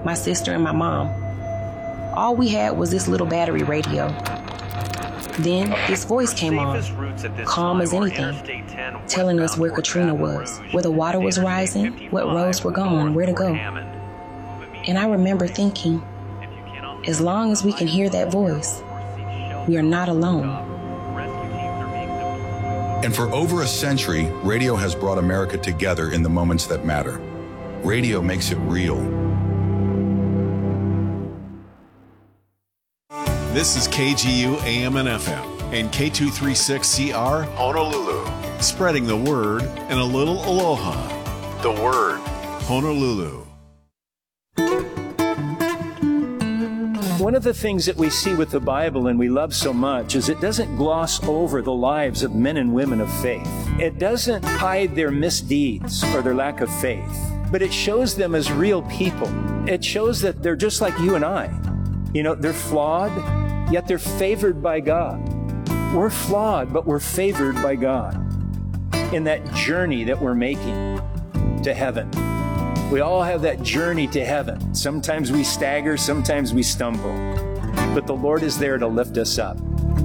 my sister, and my mom. All we had was this little battery radio. Then this voice came on, calm as anything, telling us where Katrina was, where the water was rising, what roads were gone, where to go. And I remember thinking, as long as we can hear that voice, we are not alone. And for over a century, radio has brought America together in the moments that matter. Radio makes it real. This is KGU AM and FM and K236CR Honolulu. Spreading the word and a little aloha. The word, Honolulu. One of the things that we see with the Bible and we love so much is it doesn't gloss over the lives of men and women of faith. It doesn't hide their misdeeds or their lack of faith, but it shows them as real people. It shows that they're just like you and I. You know, they're flawed, yet they're favored by God. We're flawed, but we're favored by God in that journey that we're making to heaven. We all have that journey to heaven. Sometimes we stagger, sometimes we stumble, but the Lord is there to lift us up.